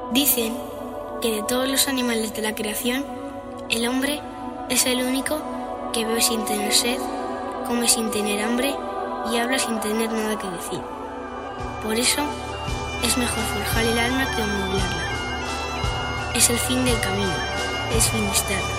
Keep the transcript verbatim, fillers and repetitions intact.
Dicen que de todos los animales de la creación, el hombre es el único que bebe sin tener sed, come sin tener hambre y habla sin tener nada que decir. Por eso es mejor forjar el alma que amueblarla. Es el fin del camino, es Finisterre.